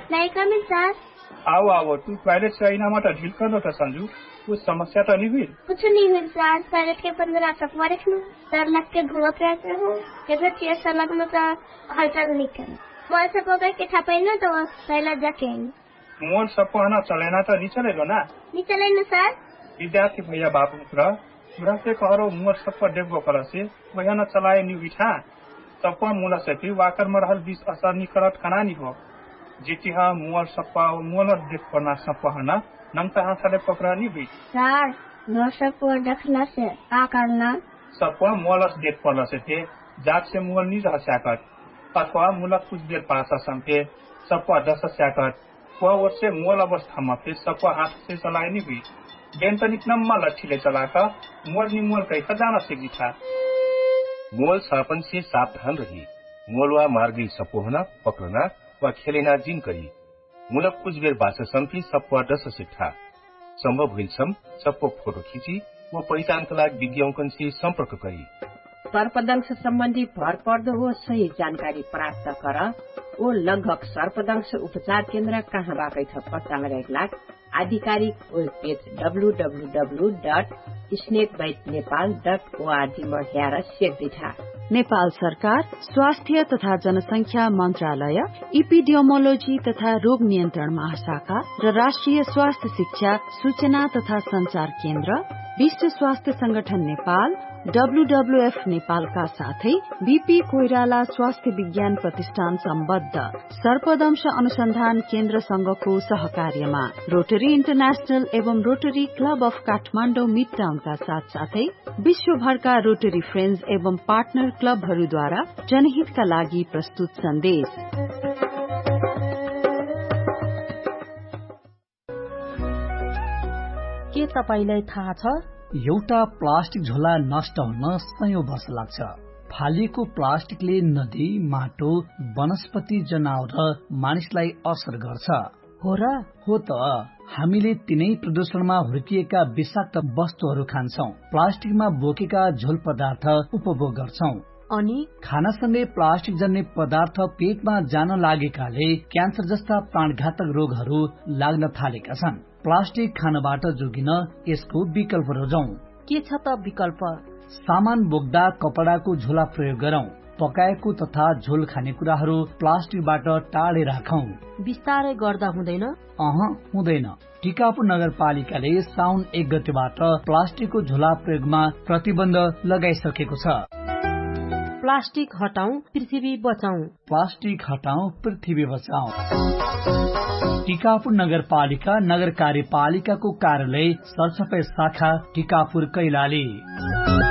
नहीं coming sir. आओ तू toilet से आईना माता ढील कर दो संजू, कुछ समस्या तो नहीं हुई? कुछ नहीं हुई सर, टॉयलेट के ऊपर मेरा सफवा रखना, डर लग के घूमत रहते हूँ, जब चेयर से लगना तो हल्का नहीं करना, मोल सब होगा कि छापेना तो पहले जाके मोल सब है चलेना तो नहीं चलेगा ना? नहीं चलेना सर। विद्यार्थी भैया बाबू पूरा से कहो मोल सब डेब्बो कर से वही न चलाए नहीं बिठा सब मूल से वाकर में रहल 20 असर नहीं करत कना नहीं हो जीती हाँ मोल सप्पा मोल देख पड़ना सप्पा है ना नंग तो हाथ पकड़ा नहीं भी सर मोल सब देखना से का करना सप्पा मोल देख पड़ना से थे जात से मोल नहीं रह सकत अथवा मूल कुछ देर पास संके सप्पा 10 सकत वह वर्ष से मोल अवस्था में फिर सप्पा हाथ से चलाए नहीं भी बेंतनिक नम्मा लच्छीले चलाकर मोल नि मोल कैसा जाना से था मोल सापन से सावधान रही मोलवा मार्गी सपोहना पकड़ना व खेलेना जिन करी मूलक कुछ बेर बास संपी सप्पा 10 सिट्ठा संभव हुई सबको फोटो खींची वो पहिचान का लागि विज्ञापन से संपर्क करी सर्पदंश सम्बन्धी भरपर्दो हो सही जानकारी प्राप्त कर ओ लगभग सर्पदंश उपचार केन्द्र कहाँबाट छ पत्ता लगाएका आधिकारिक वेब पेज www.snakebitenepal.org मा हेर सेक्दिछा। नेपाल सरकार स्वास्थ्य तथा जनसंख्या मन्त्रालय इपिडियोमोलोजी तथा रोग नियन्त्रण महाशाखा र राष्ट्रिय स्वास्थ्य शिक्षा सूचना तथा संचार केन्द्र विश्व स्वास्थ्य संगठन नेपाल WWF नेपालका साथै बीपी कोइराला स्वास्थ्य विज्ञान प्रतिष्ठान सम्बद्ध सर्पदंश अनुसन्धान केन्द्र संघको सहकार्यमा रोटरी इन्टरनेशनल एवं रोटरी क्लब अफ काठमाडौँ मिडटाउनका साथसाथै विश्वभरका रोटरी फ्रेन्ड्स एवं पार्टनर क्लबहरूद्वारा जनहितका लागि प्रस्तुत सन्देश। के तपाईलाई थाहा छ एउटा प्लास्टिक झोला नष्ट हुन सयौं वर्ष लाग्छ। फालिएको प्लास्टिकले नदी माटो वनस्पति जनावर र मानिसलाई असर गर्छ। हो र? हो त हामीले तिनै प्रदूषणमा हुर्किएका विषाक्त वस्तुहरू खान्छौं, प्लास्टिकमा बोकेका झोल पदार्थ उपभोग गर्छौं अनि खानासँगै प्लास्टिक जन्य पदार्थ पेटमा जान लागेकाले क्यान्सर जस्ता प्राणघातक रोगहरू लाग्न थालेका छन्। प्लास्टिक खानबाट जोगिन यसको विकल्प रोजौं। के छ त विकल्प? सामान बोक्दा कपडाको झोला प्रयोग गरौं। पकाएको तथा झोल खानेकुराहरू प्लास्टिकबाट टाढे राखौं। बिस्तारै गर्दा हुँदैन? हुँदैन। टिकापुर नगरपालिकाले साउन 1 गतेबाट प्लास्टिकको झोला प्रयोगमा प्रतिबन्ध लगाइसकेको छ। प्लास्टिक हटाऊ पृथ्वी बचाऊ। प्लास्टिक हटाऊ पृथ्वी बचाऊ। टिकापुर नगरपालिका नगर कार्यपालिकाको कार्यालय सरसफाई शाखा टिकापुर कैलाली।